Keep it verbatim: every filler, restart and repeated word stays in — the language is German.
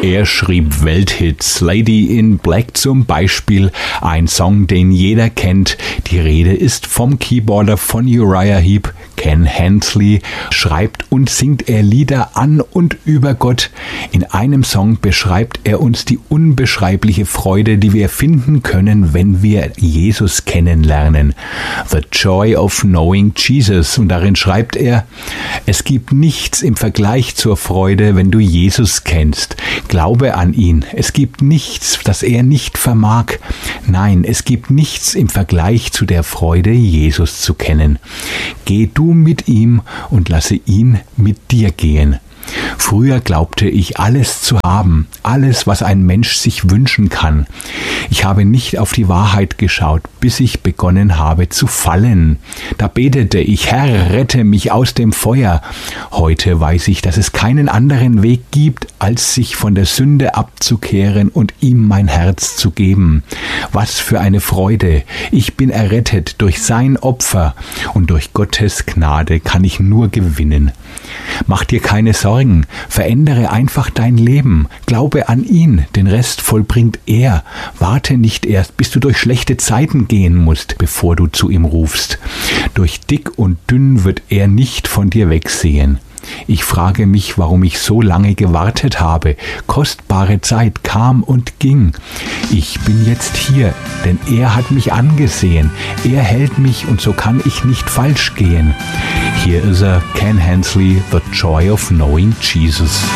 Er schrieb Welthits, Lady in Black zum Beispiel, ein Song, den jeder kennt. Die Rede ist vom Keyboarder von Uriah Heep, Ken Hensley. Schreibt und singt er Lieder an und über Gott. In einem Song beschreibt er uns die unbeschreibliche Freude, die wir finden können, wenn wir Jesus kennenlernen. The Joy of Knowing Jesus. Und darin schreibt er: Es gibt nichts im Vergleich zur Freude, wenn du Jesus kennst. Glaube an ihn. Es gibt nichts, das er nicht vermag. Nein, es gibt nichts im Vergleich zu der Freude, Jesus zu kennen. Geh du mit ihm und lasse ihn mit dir gehen. Früher glaubte ich, alles zu haben, alles, was ein Mensch sich wünschen kann. Ich habe nicht auf die Wahrheit geschaut, bis ich begonnen habe zu fallen. Da betete ich: Herr, rette mich aus dem Feuer. Heute weiß ich, dass es keinen anderen Weg gibt, als sich von der Sünde abzukehren und ihm mein Herz zu geben. Was für eine Freude! Ich bin errettet durch sein Opfer und durch Gottes Gnade kann ich nur gewinnen. Mach dir keine Sorgen, verändere einfach dein Leben, glaube an ihn, den Rest vollbringt er. Warte nicht erst, bis du durch schlechte Zeiten gehen musst, bevor du zu ihm rufst. Durch dick und dünn wird er nicht von dir wegsehen. Ich frage mich, warum ich so lange gewartet habe. Kostbare Zeit kam und ging. Ich bin jetzt hier, denn er hat mich angesehen. Er hält mich und so kann ich nicht falsch gehen. Hier ist er, Ken Hensley, The Joy of Knowing Jesus.